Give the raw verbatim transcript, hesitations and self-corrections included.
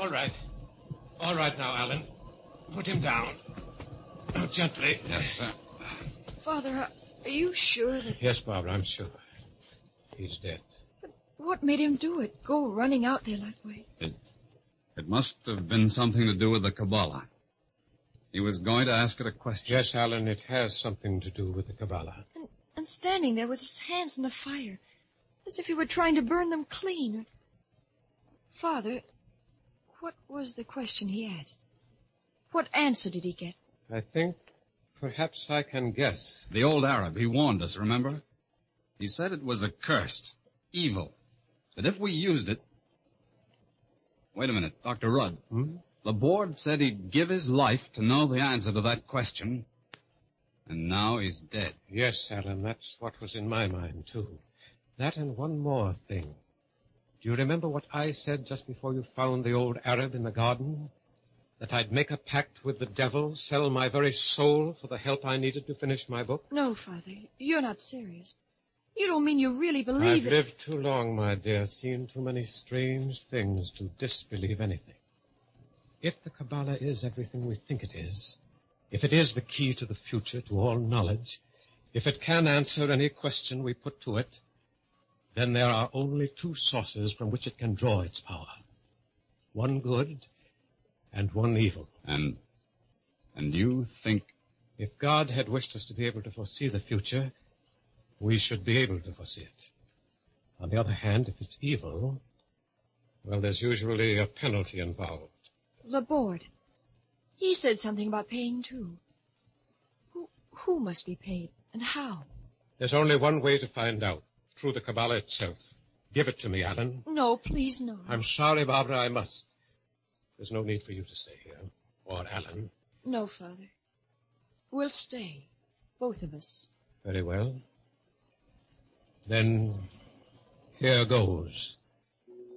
All right. All right now, Alan. Put him down. Now, gently. Yes, sir. Father, are you sure that... Yes, Barbara, I'm sure. He's dead. But what made him do it? Go running out there that way? It, it must have been something to do with the Kabbalah. He was going to ask it a question. Yes, Alan, it has something to do with the Kabbalah. And, and standing there with his hands in the fire, as if he were trying to burn them clean. Father, what was the question he asked? What answer did he get? I think perhaps I can guess. The old Arab, he warned us, remember? He said it was accursed, evil, that if we used it... Wait a minute, Doctor Rudd. Hmm? The board said he'd give his life to know the answer to that question, and now he's dead. Yes, Alan, that's what was in my mind, too. That and one more thing. Do you remember what I said just before you found the old Arab in the garden? That I'd make a pact with the devil, sell my very soul for the help I needed to finish my book? No, Father, you're not serious. You don't mean you really believe I've it... lived too long, my dear, seen too many strange things to disbelieve anything. If the Kabbalah is everything we think it is, if it is the key to the future, to all knowledge, if it can answer any question we put to it, then there are only two sources from which it can draw its power. One good and one evil. And, and you think... If God had wished us to be able to foresee the future, we should be able to foresee it. On the other hand, if it's evil, well, there's usually a penalty involved. The board. He said something about paying, too. Who, who must be paid, and how? There's only one way to find out, through the Kabbalah itself. Give it to me, Alan. No, please, no. I'm sorry, Barbara, I must. There's no need for you to stay here, or Alan. No, Father. We'll stay, both of us. Very well. Then, here goes.